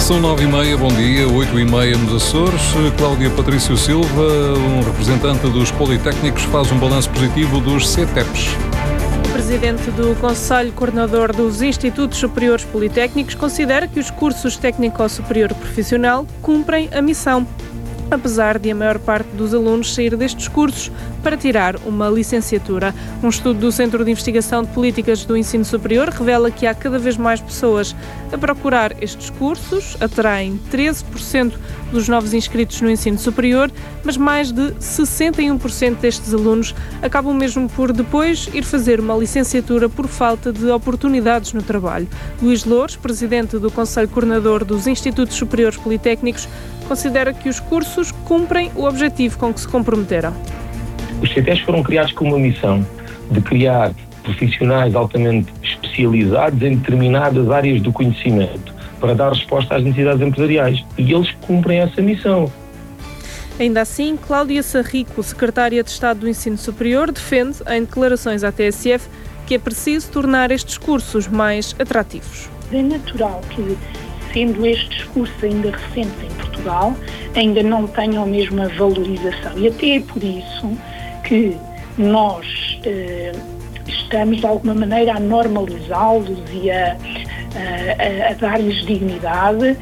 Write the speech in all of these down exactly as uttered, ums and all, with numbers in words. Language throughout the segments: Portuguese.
São nove e meia, bom dia, oito e meia nos Açores. Cláudia Patrício Silva, um representante dos Politécnicos, faz um balanço positivo dos C T E Ps. O presidente do Conselho Coordenador dos Institutos Superiores Politécnicos considera que os cursos técnico-superior profissional cumprem a missão, apesar de a maior parte dos alunos sair destes cursos para tirar uma licenciatura. Um estudo do Centro de Investigação de Políticas do Ensino Superior revela que há cada vez mais pessoas a procurar estes cursos, atraem treze por cento dos novos inscritos no ensino superior, mas mais de sessenta e um por cento destes alunos acabam mesmo por depois ir fazer uma licenciatura por falta de oportunidades no trabalho. Luís Loures, presidente do Conselho Coordenador dos Institutos Superiores Politécnicos, considera que os cursos cumprem o objetivo com que se comprometeram. Os C T E Ps foram criados com uma missão de criar profissionais altamente especializados em determinadas áreas do conhecimento para dar resposta às necessidades empresariais. E eles cumprem essa missão. Ainda assim, Cláudia Sarrico, secretária de Estado do Ensino Superior, defende, em declarações à T S F, que é preciso tornar estes cursos mais atrativos. É natural que, sendo estes cursos ainda recentes em Portugal, ainda não tenham a mesma valorização. E até é por isso que nós eh, estamos, de alguma maneira, a normalizá-los e a, a, a dar-lhes dignidade.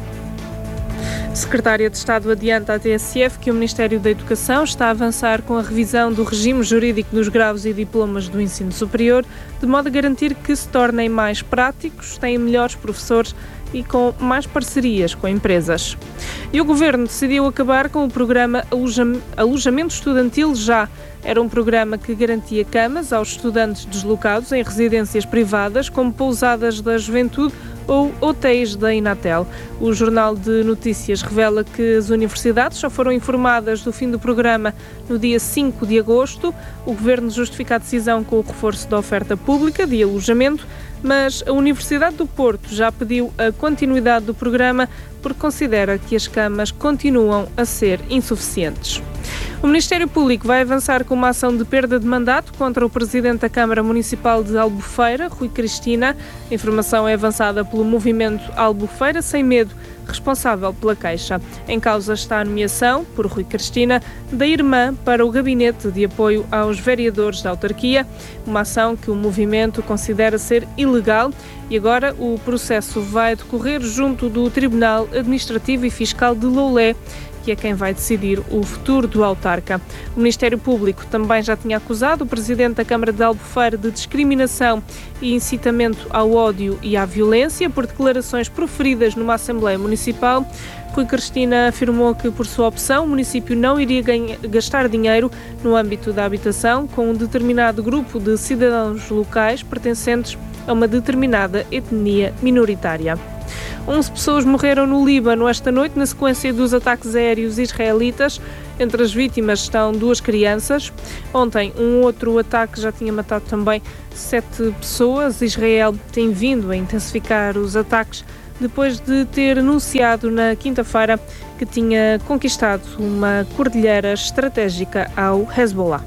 A Secretária de Estado adianta à T S F que o Ministério da Educação está a avançar com a revisão do regime jurídico dos graus e diplomas do ensino superior, de modo a garantir que se tornem mais práticos, tenham melhores professores e com mais parcerias com empresas. E o Governo decidiu acabar com o programa Alojamento Estudantil Já. Era um programa que garantia camas aos estudantes deslocados em residências privadas, como pousadas da juventude ou hotéis da Inatel. O Jornal de Notícias revela que as universidades só foram informadas do fim do programa no dia cinco de agosto. O Governo justifica a decisão com o reforço da oferta pública de alojamento, mas a Universidade do Porto já pediu a continuidade do programa porque considera que as camas continuam a ser insuficientes. O Ministério Público vai avançar com uma ação de perda de mandato contra o Presidente da Câmara Municipal de Albufeira, Rui Cristina. A informação é avançada pelo movimento Albufeira Sem Medo, responsável pela queixa. Em causa está a nomeação, por Rui Cristina, da irmã para o Gabinete de Apoio aos Vereadores da Autarquia, uma ação que o movimento considera ser ilegal, e agora o processo vai decorrer junto do Tribunal Administrativo e Fiscal de Loulé, que é quem vai decidir o futuro do autarca. O Ministério Público também já tinha acusado o Presidente da Câmara de Albufeira de discriminação e incitamento ao ódio e à violência por declarações proferidas numa Assembleia Municipal. Rui Cristina afirmou que, por sua opção, o município não iria ganha, gastar dinheiro no âmbito da habitação com um determinado grupo de cidadãos locais pertencentes a uma determinada etnia minoritária. onze pessoas morreram no Líbano esta noite na sequência dos ataques aéreos israelitas. Entre as vítimas estão duas crianças. Ontem, um outro ataque já tinha matado também sete pessoas. Israel tem vindo a intensificar os ataques depois de ter anunciado na quinta-feira que tinha conquistado uma cordilheira estratégica ao Hezbollah.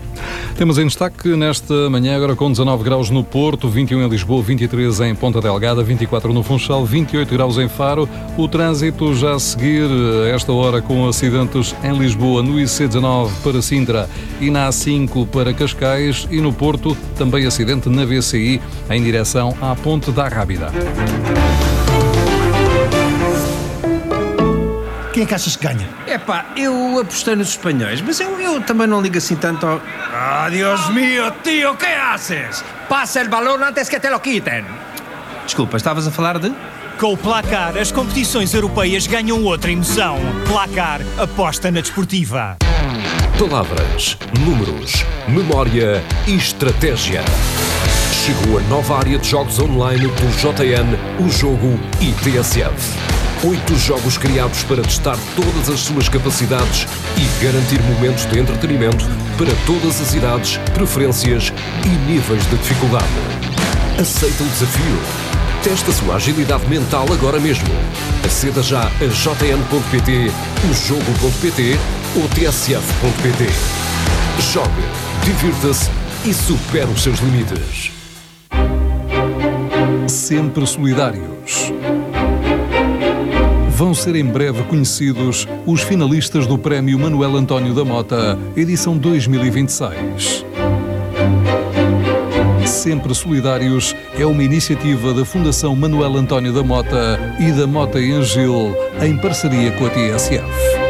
Temos em destaque nesta manhã, agora com dezanove graus no Porto, vinte e um em Lisboa, vinte e três em Ponta Delgada, vinte e quatro no Funchal, vinte e oito graus em Faro. O trânsito já a seguir, a esta hora, com acidentes em Lisboa, no I C dezanove para Sintra e na A cinco para Cascais, e no Porto também acidente na V C I em direção à Ponte da Rábida. Quem é que achas que ganha? Epá, eu apostei nos espanhóis, mas eu, eu também não ligo assim tanto ao... Ah, Dios mío, tío, ¿qué haces? Pasa el balón antes que te lo quiten. Desculpa, estavas a falar de... Com o Placar, as competições europeias ganham outra emoção. Placar, aposta na desportiva. Palavras, números, memória e estratégia. Chegou a nova área de jogos online do J N, o Jogo e T S F. Oito jogos criados para testar todas as suas capacidades e garantir momentos de entretenimento para todas as idades, preferências e níveis de dificuldade. Aceita o desafio? Testa a sua agilidade mental agora mesmo. Aceda já a j n ponto p t, o jogo ponto p t ou t s f ponto p t. Jogue, divirta-se e supere os seus limites. Sempre solidários. Vão ser em breve conhecidos os finalistas do Prémio Manuel António da Mota, edição dois mil e vinte e seis. Sempre Solidários é uma iniciativa da Fundação Manuel António da Mota e da Mota em Gil, em parceria com a T S F.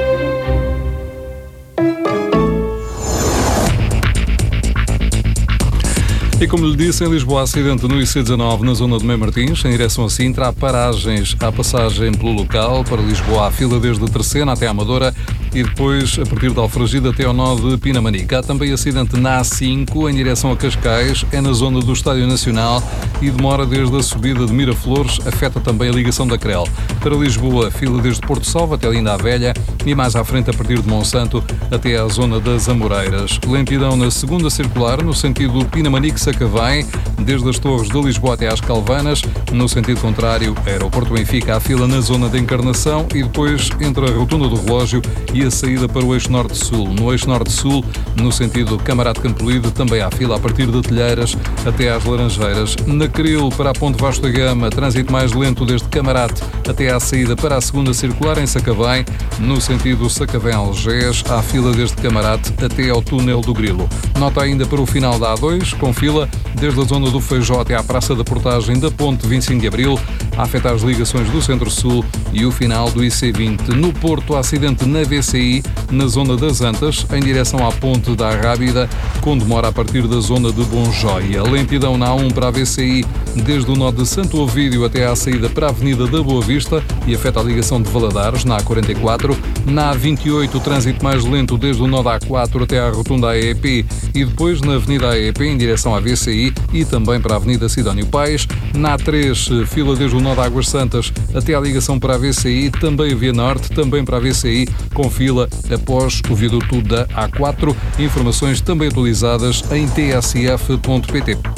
E como lhe disse, em Lisboa, acidente no I C dezanove na zona de Mem Martins, em direção a Sintra. Há paragens à passagem pelo local. Para Lisboa, há fila desde Terceira até a Amadora e depois, a partir de Alfragide até ao nó de Pinamanique. Há também acidente na A cinco, em direção a Cascais, é na zona do Estádio Nacional e demora desde a subida de Miraflores, afeta também a ligação da Crel. Para Lisboa, fila desde Porto Salvo até Linda a Velha e mais à frente, a partir de Monsanto até à zona das Amoreiras. Lentidão na segunda circular, no sentido Pinamanique-Sacavém, desde as Torres de Lisboa até às Calvanas. No sentido contrário, Aeroporto Benfica, há fila na zona de Encarnação e depois entre a Rotunda do Relógio e a saída para o eixo Norte-Sul. No eixo Norte-Sul, no sentido Camarate Campolide, também há fila a partir de Telheiras até às Laranjeiras. Na Cril, para a Ponte Vasco da Gama, trânsito mais lento desde Camarate até à saída para a segunda circular em Sacavém. No sentido Sacavém-Algés, há fila desde Camarate até ao túnel do Grilo. Nota ainda para o final da A dois, com fila desde a zona do Feijó até à Praça da Portagem da Ponte vinte e cinco de Abril, a afetar as ligações do Centro-Sul e o final do I C vinte. No Porto, acidente na V C I, na zona das Antas, em direção à Ponte da Arrábida, com demora a partir da zona de Bonjóia. Lentidão na A um para a V C I, desde o nó de Santo Ovídio até à saída para a Avenida da Boa Vista e afeta a ligação de Valadares, na A quarenta e quatro. Na A vinte e oito, o trânsito mais lento desde o nó da A quatro até à Rotunda A E P e depois na Avenida A E P, em direção à V C I e também para a Avenida Sidónio Paes. Na A três, fila desde o nó de Águas Santas até à ligação para a V C I, também a Via Norte, também para a V C I, com fila após o viaduto da A quatro. Informações também atualizadas em t s f ponto p t.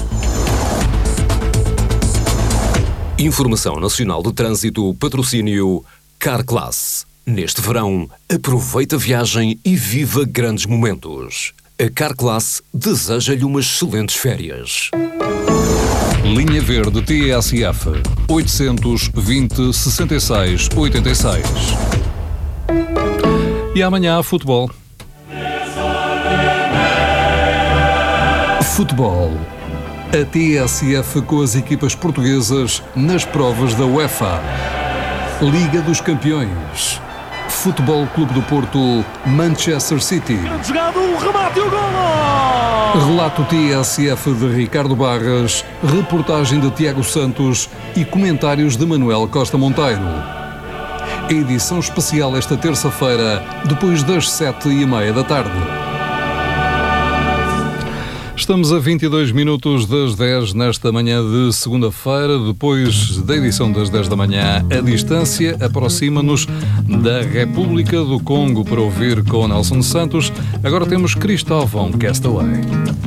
Informação Nacional de Trânsito, patrocínio Carclass. Neste verão, aproveita a viagem e viva grandes momentos. A Carclass deseja-lhe umas excelentes férias. Linha Verde T S F oitocentos e vinte, sessenta e seis, oitenta e seis. E amanhã há futebol. Futebol. A T S F com as equipas portuguesas nas provas da UEFA. Liga dos Campeões. Futebol Clube do Porto, Manchester City. Jogado, um remate e o golo! Relato T S F de Ricardo Barras, reportagem de Tiago Santos e comentários de Manuel Costa Monteiro. Edição especial esta terça-feira, depois das sete e meia da tarde. Estamos a vinte e dois minutos das dez nesta manhã de segunda-feira. Depois da edição das dez da manhã, a distância aproxima-nos da República do Congo para ouvir com Nelson Santos. Agora temos Cristóvão Castaway.